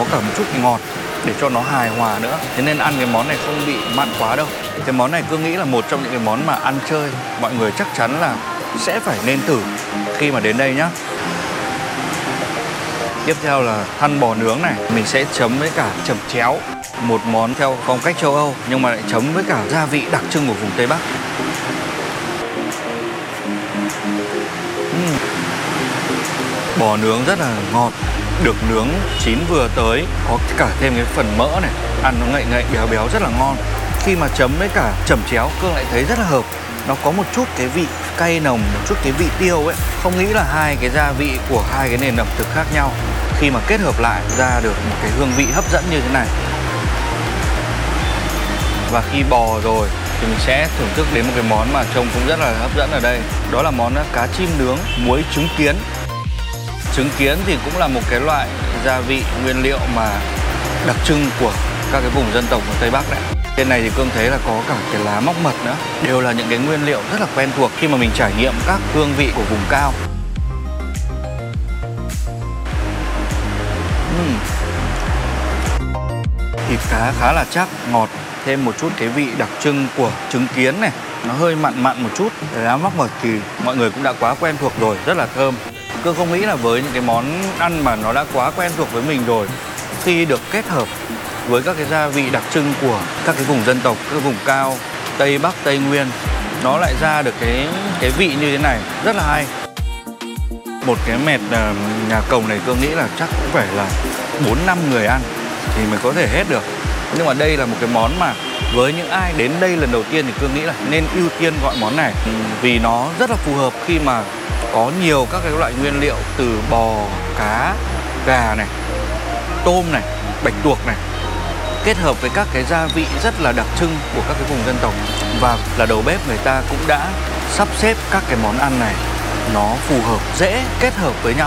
có cả một chút ngọt để cho nó hài hòa nữa. Thế nên ăn cái món này không bị mặn quá đâu. Cái món này Cương nghĩ là một trong những cái món mà ăn chơi mọi người chắc chắn là sẽ phải nên thử khi mà đến đây nhá. Tiếp theo là thăn bò nướng này, mình sẽ chấm với cả chẩm chéo, một món theo phong cách châu Âu nhưng mà lại chấm với cả gia vị đặc trưng của vùng Tây Bắc. Bò nướng rất là ngọt, được nướng chín vừa tới, có cả thêm cái phần mỡ này, ăn nó ngậy ngậy béo béo rất là ngon. Khi mà chấm với cả chẩm chéo, Cương lại thấy rất là hợp. Nó có một chút cái vị cay nồng, một chút cái vị tiêu ấy. Không nghĩ là hai cái gia vị của hai cái nền ẩm thực khác nhau khi mà kết hợp lại ra được một cái hương vị hấp dẫn như thế này. Và khi bò rồi thì mình sẽ thưởng thức đến một cái món mà trông cũng rất là hấp dẫn ở đây. Đó là món cá chim nướng muối trứng kiến. Trứng kiến thì cũng là một cái loại gia vị nguyên liệu mà đặc trưng của các cái vùng dân tộc ở Tây Bắc đấy. Trên này thì Cương thấy là có cả cái lá móc mật nữa. Đều là những cái nguyên liệu rất là quen thuộc khi mà mình trải nghiệm các hương vị của vùng cao. Thịt cá khá là chắc, ngọt. Thêm một chút cái vị đặc trưng của trứng kiến này. Nó hơi mặn mặn một chút. Lá móc mật thì mọi người cũng đã quá quen thuộc rồi, rất là thơm. Cương không nghĩ là với những cái món ăn mà nó đã quá quen thuộc với mình rồi, khi được kết hợp với các cái gia vị đặc trưng của các cái vùng dân tộc, các vùng cao, Tây Bắc, Tây Nguyên, nó lại ra được cái vị như thế này, rất là hay. Một cái mẹt nhà cồng này Cương nghĩ là chắc cũng phải là 4-5 người ăn thì mới có thể hết được. Nhưng mà đây là một cái món mà với những ai đến đây lần đầu tiên thì Cương nghĩ là nên ưu tiên gọi món này, vì nó rất là phù hợp khi mà có nhiều các cái loại nguyên liệu từ bò, cá, gà này, tôm này, bạch tuộc này, kết hợp với các cái gia vị rất là đặc trưng của các cái vùng dân tộc. Và là đầu bếp người ta cũng đã sắp xếp các cái món ăn này nó phù hợp, dễ kết hợp với nhau.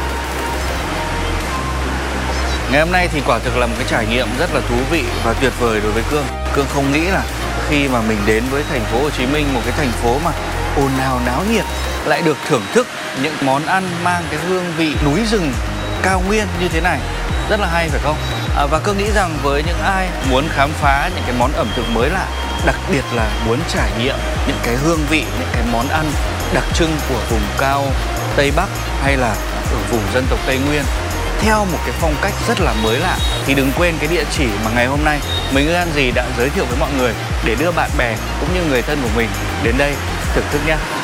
Ngày hôm nay thì quả thực là một cái trải nghiệm rất là thú vị và tuyệt vời đối với Cương. Cương không nghĩ là khi mà mình đến với thành phố Hồ Chí Minh, một cái thành phố mà ồn ào náo nhiệt, lại được thưởng thức những món ăn mang cái hương vị núi rừng cao nguyên như thế này. Rất là hay phải không? Và Cương nghĩ rằng với những ai muốn khám phá những cái món ẩm thực mới lạ, đặc biệt là muốn trải nghiệm những cái hương vị, những cái món ăn đặc trưng của vùng cao Tây Bắc hay là ở vùng dân tộc Tây Nguyên theo một cái phong cách rất là mới lạ, thì đừng quên cái địa chỉ mà ngày hôm nay Mình Ơi Ăn Gì đã giới thiệu với mọi người để đưa bạn bè cũng như người thân của mình đến đây thưởng thức nhé.